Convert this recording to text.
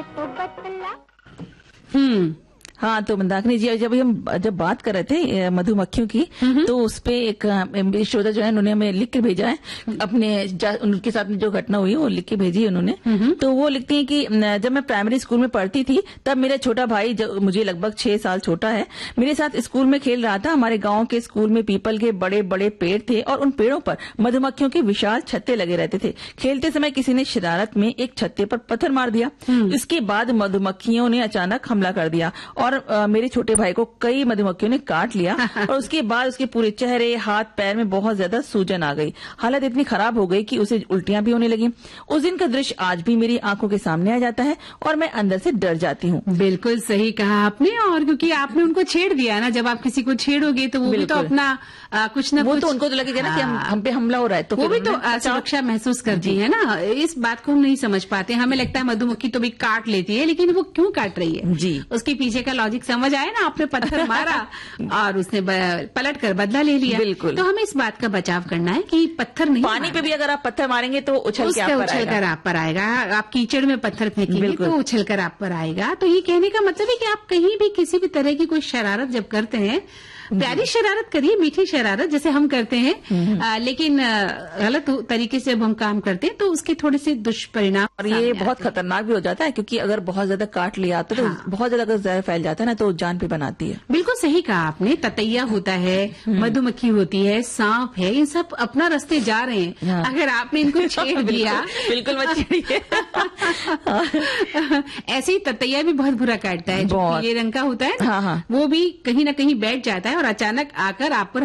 को बतला। हाँ, तो मंदाकिनी जी जब बात कर रहे थे मधुमक्खियों की, तो उसपे एक श्रोता जो है उन्होंने हमें लिख के भेजा है अपने उनके साथ जो घटना हुई वो लिख के भेजी है उन्होंने। तो वो लिखती हैं कि जब मैं प्राइमरी स्कूल में पढ़ती थी तब मेरा छोटा भाई, जो मुझे लगभग 6 साल छोटा है, मेरे साथ स्कूल में खेल रहा था। हमारे गांव के स्कूल में पीपल के बड़े बड़े पेड़ थे और उन पेड़ों पर मधुमक्खियों के विशाल छत्ते लगे रहते थे। खेलते समय किसी ने शरारत में एक छत्ते पर पत्थर मार दिया। इसके बाद मधुमक्खियों ने अचानक हमला कर दिया और मेरे छोटे भाई को कई मधुमक्खियों ने काट लिया और उसके बाद उसके पूरे चेहरे, हाथ, पैर में बहुत ज्यादा सूजन आ गई। हालत इतनी खराब हो गई कि उसे उल्टियां भी होने लगी। उस दिन का दृश्य आज भी मेरी आंखों के सामने आ जाता है और मैं अंदर से डर जाती हूँ। बिल्कुल सही कहा आपने, और क्योंकि आपने उनको छेड़ दिया ना, जब आप किसी को छेड़ोगे तो वो भी तो अपना कुछ न कुछ, तो उनको तो लगेगा ना कि हम पे हमला हो रहा है, तो वो भी तो सुरक्षा महसूस करती है ना। इस बात को हम नहीं समझ पाते, हमें लगता है मधुमक्खी तो भी काट लेती है, लेकिन वो क्यों काट रही है जी, उसके पीछे का लॉजिक समझ आया ना। आपने पत्थर मारा और उसने पलट कर बदला ले लिया। बिल्कुल। तो हमें इस बात का बचाव करना है कि पत्थर नहीं, पानी पे भी अगर आप पत्थर मारेंगे तो उछल कर आप पर आएगा। आप कीचड़ में पत्थर फेंकेंगे तो उछल कर आप पर आएगा। तो ये कहने का मतलब है कि आप कहीं भी किसी भी तरह की कोई शरारत जब करते हैं, प्यारी शरारत करिए, मीठी शरारत जैसे हम करते हैं, लेकिन गलत तरीके से जब हम काम करते हैं तो उसके थोड़े से दुष्परिणाम, और ये बहुत खतरनाक भी हो जाता है, क्योंकि अगर बहुत ज्यादा काट लिया तो बहुत ज्यादा अगर जहर फैल जाता है ना तो जान पे बनाती है। बिल्कुल सही कहा आपने। ततैया होता है, मधुमक्खी होती है, सांप है, ये सब अपना रास्ते जा रहे हैं। अगर आपने इनको छेड़ दिया, बिल्कुल मत छेड़िए। ऐसे ही ततैया भी बहुत बुरा काटता है, जो पीले रंग का होता है ना, वो भी कहीं ना कहीं बैठ जाता है और अचानक आकर आप पर